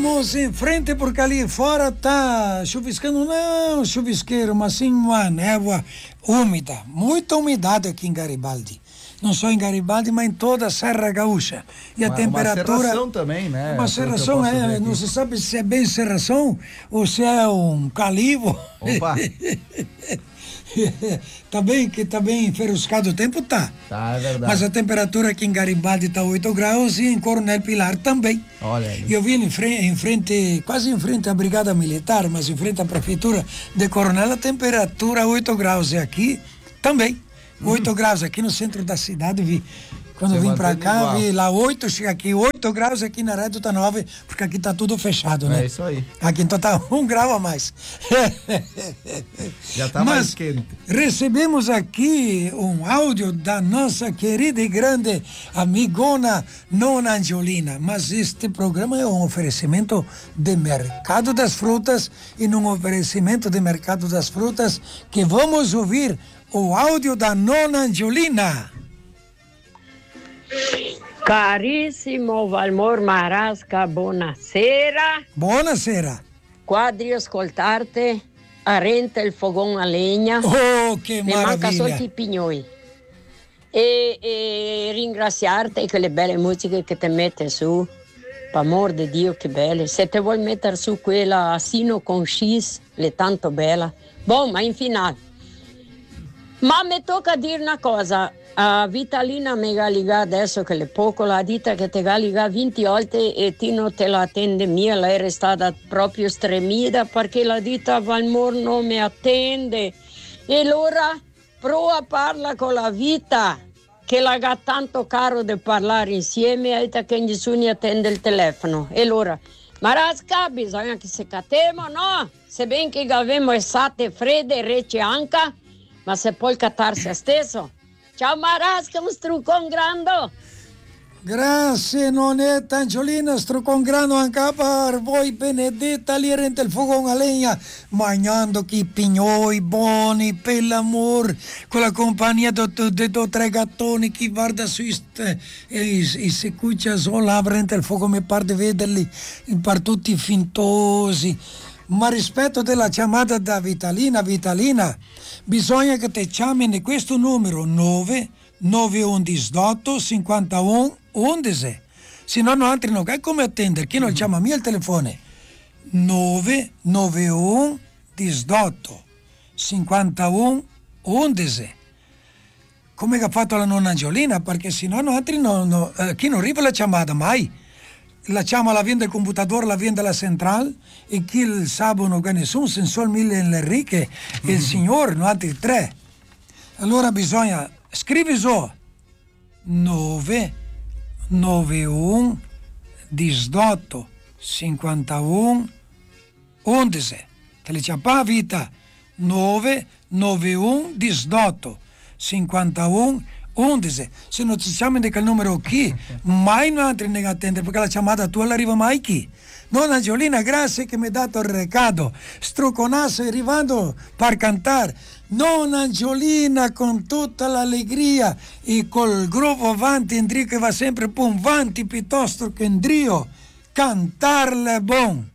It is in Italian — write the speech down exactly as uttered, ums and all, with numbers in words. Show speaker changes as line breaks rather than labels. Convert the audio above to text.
Estamos em frente porque ali fora tá chuviscando, não chuvisqueiro, mas sim uma névoa úmida, muita umidade aqui em Garibaldi. Não só em Garibaldi, mas em toda a Serra Gaúcha. E a
uma,
temperatura...
Uma serração também, né?
Uma serração, é, não se sabe se é bem serração ou se é um calivo.
Opa!
Tá bem, que tá bem enferruscado o tempo, tá.
Tá, é verdade.
Mas a temperatura aqui em Garibaldi tá oito graus e em Coronel Pilar também.
Olha aí.
E eu vim em frente, em frente, quase em frente à Brigada Militar, mas em frente à Prefeitura de Coronel, a temperatura oito graus. E aqui também, oito graus. Aqui no centro da cidade, vi. Quando eu vim pra cá, igual. Vi lá oito, chega aqui oito graus, aqui na rádio tá nove, porque aqui tá tudo fechado, né?
É isso aí.
Aqui então tá um grau a mais.
Já tá
Mas
mais quente.
Recebemos aqui um áudio da nossa querida e grande amigona Nona Angiolina, mas este programa é um oferecimento de Mercado das Frutas e num oferecimento de Mercado das Frutas que vamos ouvir o áudio da Nona Angiolina.
Carissimo Valmor Marasca, buonasera.
Buonasera.
Qua di ascoltarti, arrenta il fogone a legna.
Oh, che
mi
meraviglia.
manca solo i pignoli. E, e ringraziarti per le belle musiche che ti mette su. Per amor di Dio, che belle. Se ti vuoi mettere su quella Sino con X, è tanto bella. Boh, ma in finale. Ma mi tocca dire una cosa. A Vitalina mi ha ligato adesso che è poco, la dita che ti ha ligato venti volte e ti non te la attende mia, lei è stata proprio stremita perché la dita Valmor non mi attende. E allora prova a parlare con la vita, che la ha tanto caro di parlare insieme, e che nessuno attende il telefono. E allora, Marasca, bisogna che si catemo, no? Se ben che avevamo estate fredde e rece anche, ma se può cattarsi a stesso. Ciao Marasca, un struccon grande.
Grazie nonetta Angiolina, struccon grande anche per voi, benedetta, lì rente il fogone a legna, mangiando chi pignoi buoni, per l'amor, con la compagnia di due tre gattoni, chi guarda su e, e si cuccia sola, rente il fuoco, mi pare di vederli per tutti fintosi. Ma rispetto della chiamata da Vitalina, Vitalina, bisogna che ti chiamino questo numero nove nove uno otto cinque uno undici. Se no, non altri non, è come attendere, chi non chiama mia il telefono? nove nove uno otto cinque uno undici. Come ha fatto la nonna Angiolina, perché se no, non altri non, no, eh, chi non arriva la chiamata mai. La chiama, la viene del computador, la viene dalla centrale e chi il sabato che nessuno se sol mille Enrique e il signore, no altri tre. Allora bisogna scrivi so nove nove uno otto cinque uno undici. Te le chiama vita nove nove uno otto cinque uno undici. Se non ci chiamano quel numero qui, mai non altri ne attende perché la chiamata tua non arriva mai qui. Nonna Angiolina, grazie che mi ha dato il recado. Struconasso arrivando per cantare. Nonna Angiolina con tutta l'allegria e col gruppo avanti Endrio che va sempre più avanti piuttosto che Endrio. Cantarle bon.